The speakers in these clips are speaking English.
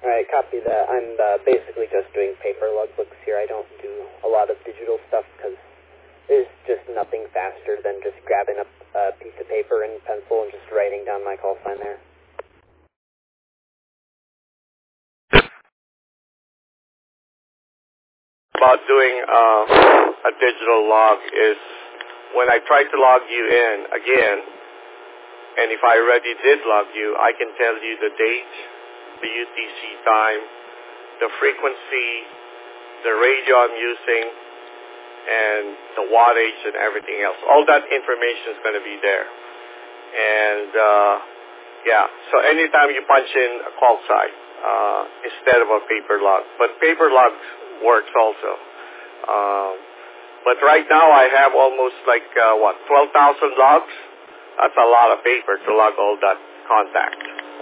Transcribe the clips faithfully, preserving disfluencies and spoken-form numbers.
Alright, copy that. I'm uh, basically just doing paper logbooks here. I don't do a lot of digital stuff because there's just nothing faster than just grabbing up a piece of paper and pencil and just writing down my call sign there. About doing uh, a digital log is when I try to log you in again, and if I already did log you, I can tell you the date, the U T C time, the frequency, the radio I'm using, and the wattage and everything else. All that information is going to be there. And, uh, yeah, so anytime you punch in a call sign uh, instead of a paper log. But paper log works also. Um, but right now I have almost like, uh, what, twelve thousand logs? That's a lot of paper to log all that contact.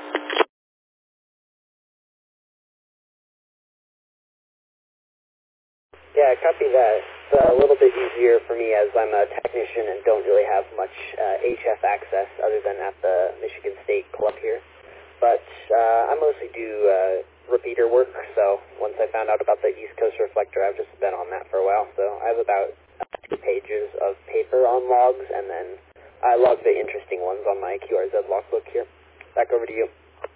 Yeah, copy that. It's a little bit easier for me as I'm a technician and don't really have much uh, H F access other than at the Michigan State Club here. But uh, I mostly do uh, repeater work, so once I found out about the East Coast reflector, I've just been on that for a while. So I have about two pages of paper on logs, and then I log the interesting ones on my Q R Z logbook here. Back over to you.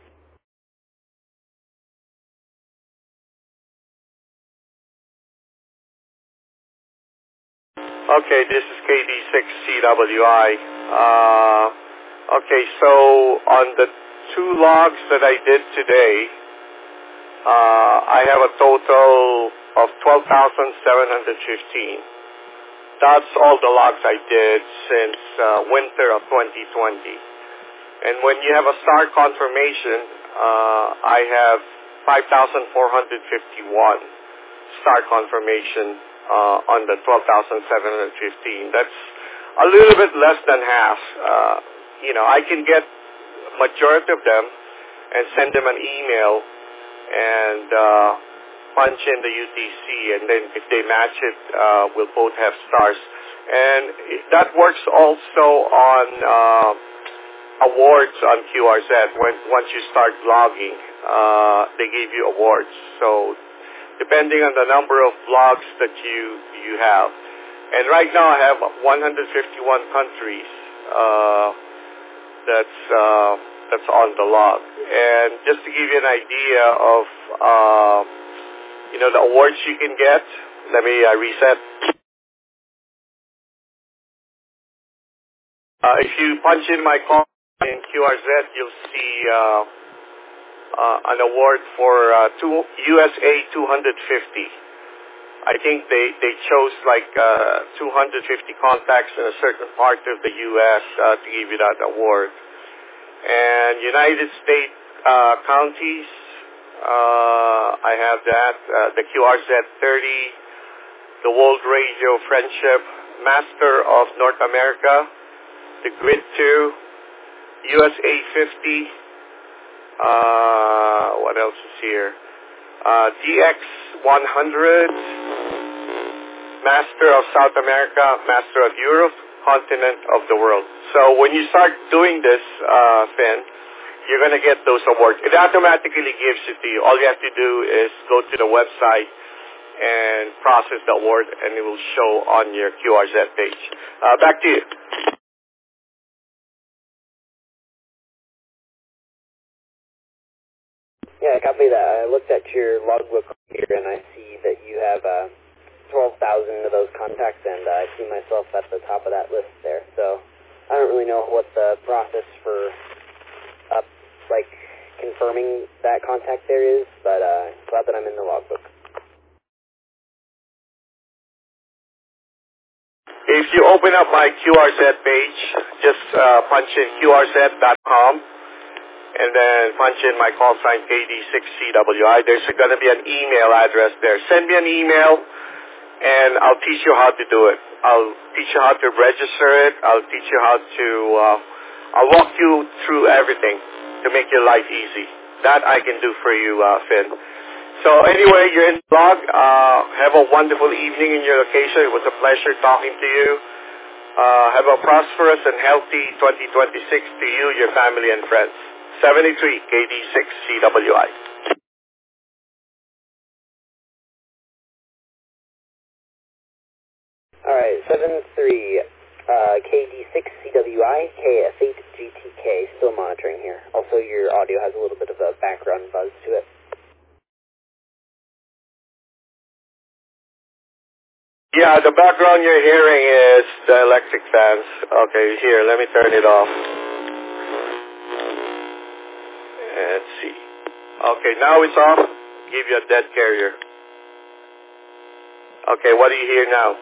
Okay, this is K D six C W I. Uh, okay, so on the two logs that I did today, uh, I have a total of twelve thousand seven hundred fifteen. That's all the logs I did since uh, winter of twenty twenty. And when you have a star confirmation, uh, I have five thousand four hundred fifty-one star confirmation uh, on the twelve thousand seven hundred fifteen. That's a little bit less than half. Uh, you know, I can get majority of them and send them an email and uh, punch in the U T C, and then if they match it, uh, we'll both have stars. And that works also on uh, awards on Q R Z. When once you start logging, uh, they give you awards. So depending on the number of logs that you you have, and right now I have one hundred fifty-one countries uh, that's uh, that's on the log. And just to give you an idea of uh, you know the awards you can get, let me uh, reset. Uh, if you punch in my call in Q R Z, you'll see uh, uh, an award for uh, two, U S A two hundred fifty. I think they, they chose like uh, two hundred fifty contacts in a certain part of the U S uh, to give you that award. And United States uh, counties, uh, I have that, uh, the Q R Z thirty, the World Radio Friendship, Master of North America, the Grid two, U S A fifty, uh, what else is here? Uh, D X one hundred, Master of South America, Master of Europe, Continent of the World. So when you start doing this, uh, Finn, you're going to get those awards. It automatically gives it to you. All you have to do is go to the website and process the award, and it will show on your Q R Z page. Uh, back to you. Yeah, copy that. I looked at your logbook here, and I see that you have uh, twelve thousand of those contacts, and uh, I see myself at the top of that list there. So I don't really know what the process for, uh, like, confirming that contact there is, but uh, glad that I'm in the logbook. If you open up my Q R Z page, just uh, punch in Q R Z dot com. And then punch in my call sign K D six C W I. There's going to be an email address there. Send me an email, and I'll teach you how to do it. I'll teach you how to register it. I'll teach you how to, uh, I'll walk you through everything to make your life easy. That I can do for you, uh, Finn. So anyway, you're in the blog. Uh, have a wonderful evening in your location. It was a pleasure talking to you. Uh, have a prosperous and healthy twenty twenty-six to you, your family, and friends. seventy-three K D six C W I. All right, seven three, uh, K D six C W I, K F eight G T K, still monitoring here. Also, your audio has a little bit of a background buzz to it. Yeah, the background you're hearing is the electric fans. Okay, here, let me turn it off. Let's see. Okay, now it's off. Give you a dead carrier. Okay, what do you hear now?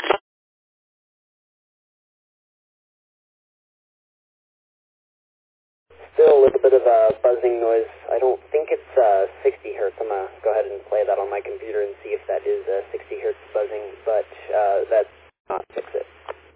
Still a little bit of a buzzing noise. I don't think it's uh, sixty hertz. I'm going to go ahead and play that on my computer and see if that is uh, sixty hertz buzzing, but uh, that's not fix it.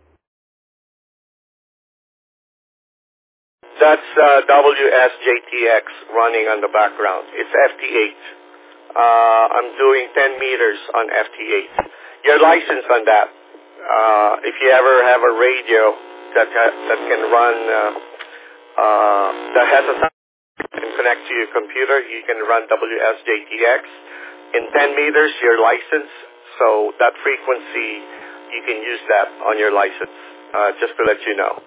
That's uh, W S J T X running on the background. It's F T eight. Uh, I'm doing ten meters on F T eight. Your license on that. Uh, if you ever have a radio that ha- that can run, uh, uh, that has a sound and connect to your computer, you can run W S J T X. In ten meters, your license, so that frequency, you can use that on your license, uh, just to let you know.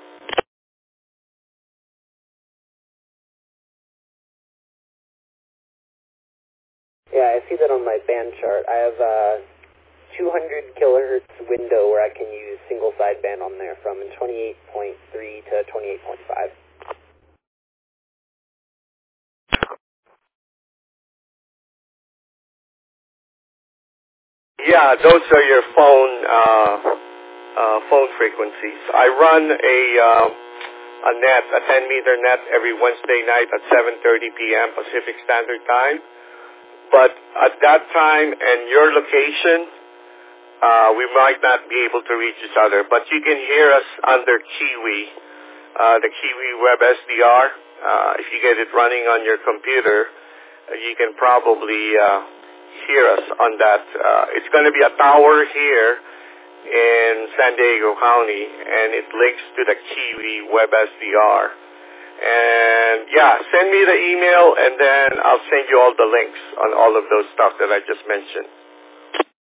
Yeah, I see that on my band chart. I have a two hundred kilohertz window where I can use single sideband on there from twenty-eight point three to twenty-eight point five. Yeah, those are your phone uh, uh, phone frequencies. I run a um, a net, a ten meter net every Wednesday night at seven thirty p.m. Pacific Standard Time. But at that time and your location, uh, we might not be able to reach each other. But you can hear us under Kiwi, uh, the Kiwi Web S D R. Uh, if you get it running on your computer, uh, you can probably uh, hear us on that. Uh, it's going to be a tower here in San Diego County, and it links to the Kiwi Web S D R. And yeah, send me the email, and then I'll send you all the links on all of those stuff that I just mentioned.